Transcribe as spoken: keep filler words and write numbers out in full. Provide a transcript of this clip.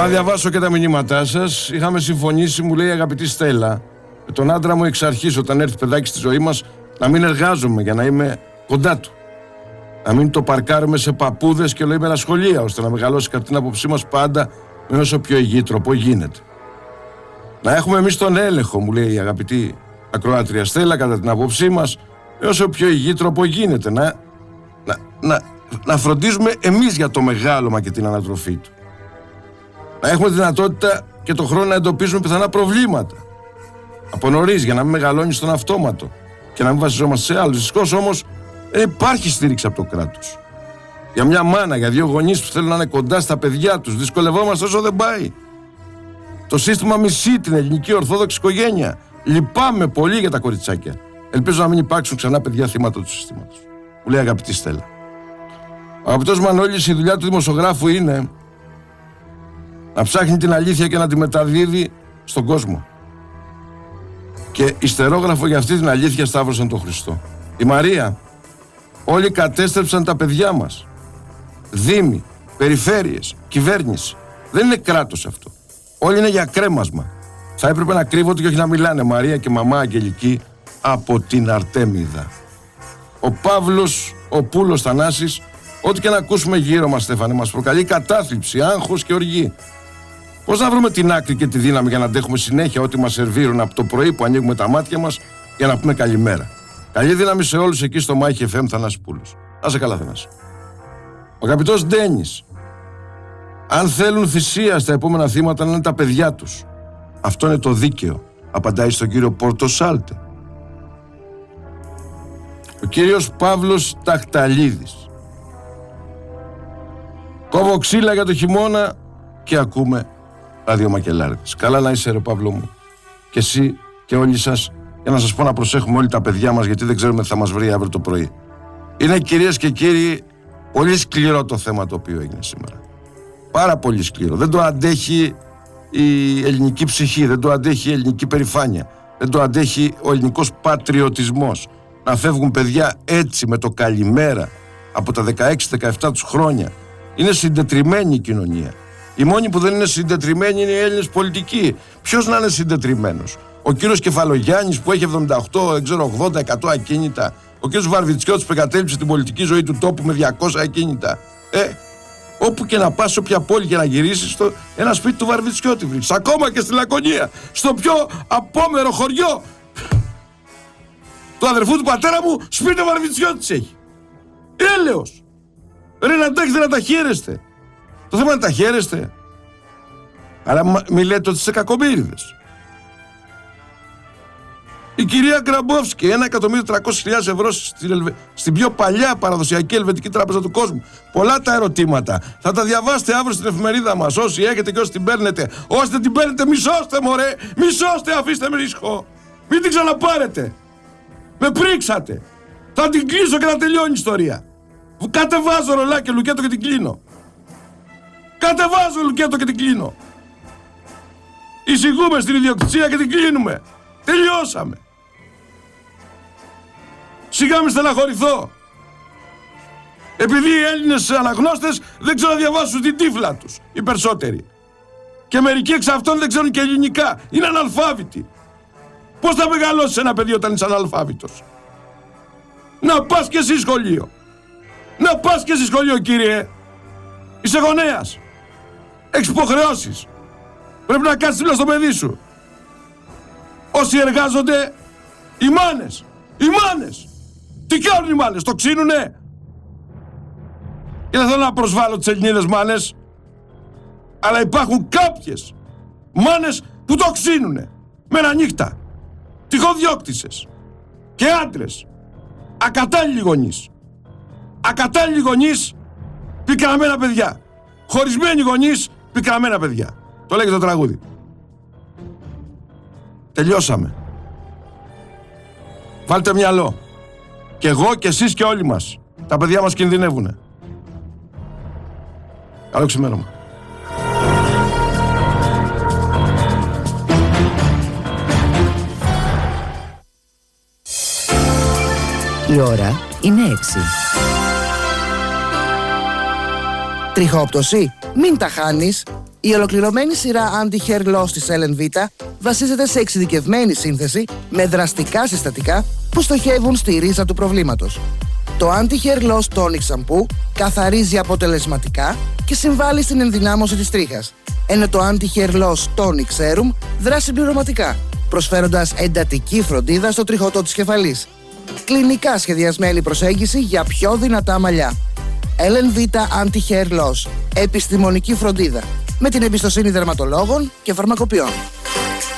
να διαβάσω και τα μηνύματά σας. Είχαμε συμφωνήσει, μου λέει η αγαπητή Στέλλα, με τον άντρα μου εξ αρχής, όταν έρθει παιδάκι στη ζωή μας, να μην εργάζομαι για να είμαι κοντά του. Να μην το παρκάρουμε σε παππούδες και ολοήμερα σχολεία, ώστε να μεγαλώσει κατά την άποψή μας πάντα με όσο πιο υγιή τρόπο γίνεται. Να έχουμε εμείς τον έλεγχο, μου λέει η αγαπητή ακροάτρια Στέλλα, κατά την άποψή μας, με όσο πιο υγιή τρόπο γίνεται. Να, να, να, να φροντίζουμε εμείς για το μεγάλωμα και την ανατροφή του. Να έχουμε δυνατότητα και το χρόνο να εντοπίζουμε πιθανά προβλήματα από νωρίς, για να μην μεγαλώνει στον αυτόματο και να μην βασιζόμαστε σε άλλους. Δυστυχώς όμως δεν υπάρχει στήριξη από το κράτος. Για μια μάνα, για δύο γονείς που θέλουν να είναι κοντά στα παιδιά τους, δυσκολευόμαστε όσο δεν πάει. Το σύστημα μισεί την ελληνική ορθόδοξη οικογένεια. Λυπάμαι πολύ για τα κοριτσάκια. Ελπίζω να μην υπάρξουν ξανά παιδιά θύματα του συστήματος. Μου λέει αγαπητή Στέλλα. Ο αγαπητός Μανώλης, η δουλειά του δημοσιογράφου είναι να ψάχνει την αλήθεια και να τη μεταδίδει στον κόσμο. Και ιστερόγραφο για αυτή την αλήθεια σταύρωσαν τον Χριστό. Η Μαρία, όλοι κατέστρεψαν τα παιδιά μας. Δήμοι, περιφέρειες, κυβέρνηση. Δεν είναι κράτος αυτό. Όλοι είναι για κρέμασμα. Θα έπρεπε να κρύβονται και όχι να μιλάνε Μαρία και μαμά Αγγελική από την Αρτέμιδα. Ο Παύλος, ο Πούλος Θανάσης, ό,τι και να ακούσουμε γύρω μας, Στέφανε, μας προκαλεί κατάθλιψη, άγχος και οργή. Πώς να βρούμε την άκρη και τη δύναμη για να αντέχουμε συνέχεια ό,τι μας σερβίρουν από το πρωί που ανοίγουμε τα μάτια μας για να πούμε καλημέρα. Καλή δύναμη σε όλους εκεί στο Μάικ εφ εμ Θανάση Πούλος. Να σε καλά, Θανάση. Ο αγαπητός Ντένις. Αν θέλουν θυσία στα επόμενα θύματα να είναι τα παιδιά τους. Αυτό είναι το δίκαιο, απαντάει στον κύριο Πορτοσάλτε. Ο κύριος Παύλος Ταχταλίδης. Κόβω ξύλα για το χειμώνα και ακούμε ραδιομακελάριδες. Καλά να είσαι ρε Παύλο μου. Και εσύ και όλοι σας, για να σας πω να προσέχουμε όλοι τα παιδιά μας, γιατί δεν ξέρουμε τι θα μας βρει αύριο το πρωί. Είναι, κυρίες και κύριοι, πολύ σκληρό το θέμα το οποίο έγινε σήμερα. Πάρα πολύ σκληρό. Δεν το αντέχει η ελληνική ψυχή, δεν το αντέχει η ελληνική περηφάνεια, δεν το αντέχει ο ελληνικός πατριωτισμός. Να φεύγουν παιδιά έτσι με το καλημέρα από τα δεκαέξι δεκαεπτά τους χρόνια. Είναι συντετριμμένη η κοινωνία. Οι μόνοι που δεν είναι συντετριμμένοι είναι οι Έλληνες πολιτικοί. Ποιος να είναι συντετριμμένος? Ο κύριος Κεφαλογιάννης που έχει εβδομήντα οκτώ, δεν ξέρω, ογδόντα τοις εκατό ακίνητα. Ο κύριος Βαρβιτσιώτης που εγκατέλειψε την πολιτική ζωή του τόπου με διακόσια ακίνητα. Ε, όπου και να πας, σε όποια πόλη και να γυρίσεις, στο ένα σπίτι του Βαρβιτσιώτη βρίσκεις. Ακόμα και στη Λακωνία, στο πιο απόμερο χωριό του αδερφού του πατέρα μου, σπίτι ο Βαρβιτσιώτης έχει. Έλεος. Ρε, να αντέχετε να τα χαίρεστε. Το θέμα είναι να τα χαίρεστε. Αλλά μη λέτε ότι είστε κακομοίριδες. Η κυρία Γκραμπόφσκι, ένα εκατομμύριο τριακόσιες χιλιάδες ευρώ στην, Ελβε... στην πιο παλιά παραδοσιακή ελβετική τράπεζα του κόσμου. Πολλά τα ερωτήματα. Θα τα διαβάσετε αύριο στην εφημερίδα μας. Όσοι έχετε και όσοι την παίρνετε. Όσοι δεν την παίρνετε, μισώστε μωρέ. Μισώστε, αφήστε με ήσυχο. Μην την ξαναπάρετε. Με πρίξατε. Θα την κλείσω και θα τελειώνει η ιστορία. Κατεβάζω ρολάκι λουκέτο και την κλείνω. Κατεβάζω λουκέτο και την κλείνω. Εισηγούμε στην ιδιοκτησία και την κλείνουμε. Τελειώσαμε. Σιγά μη στεναχωρηθώ. Επειδή οι Έλληνες αναγνώστες δεν ξέρουν να διαβάσουν την τύφλα τους, οι περισσότεροι. Και μερικοί εξ αυτών δεν ξέρουν και ελληνικά. Είναι αναλφάβητοι. Πώς θα μεγαλώσεις ένα παιδί όταν είσαι αναλφάβητος? Να πας και εσύ σχολείο. Να πας και εσύ σχολείο, κύριε. Είσαι γονέας. Έχεις υποχρεώσεις. Πρέπει να κάτσεις δίπλα στο παιδί σου. Όσοι εργάζονται, οι μάνες. Οι μάνες. Τι κάνουν οι μάνες? Το ξύνουνε? Και δεν θέλω να προσβάλλω τις Ελληνίδες μάνες, αλλά υπάρχουν κάποιες μάνες που το ξύνουνε με ένα νύχτα. Τυχοδιώκτησες. Και άντρες. Ακατάλληλοι γονείς. Ακατάλληλοι γονείς, πικραμένα παιδιά. Χωρισμένοι γονείς, πικραμένα παιδιά. Το λέγεται το τραγούδι. Τελειώσαμε. Βάλτε μυαλό. Και εγώ και εσείς και όλοι μας. Τα παιδιά μας κινδυνεύουνε. Καλό ξημέρωμα. Η ώρα είναι έξι. Τριχόπτωση? Μην τα χάνεις. Η ολοκληρωμένη σειρά Anti-Hair Loss της Ellen Vita βασίζεται σε εξειδικευμένη σύνθεση με δραστικά συστατικά που στοχεύουν στη ρίζα του προβλήματος. Το Anti-Hair Loss Tonic Shampoo καθαρίζει αποτελεσματικά και συμβάλλει στην ενδυνάμωση της τρίχας, ενώ το Anti-Hair Loss Tonic Serum δρά συμπληρωματικά, προσφέροντας εντατική φροντίδα στο τριχωτό της κεφαλής. Κλινικά σχεδιασμένη προσέγγιση για πιο δυνατά μαλλιά. Ellen Vita Anti-Hair Loss. Επιστημονική φροντίδα. Με την εμπιστοσύνη δερματολόγων και φαρμακοποιών.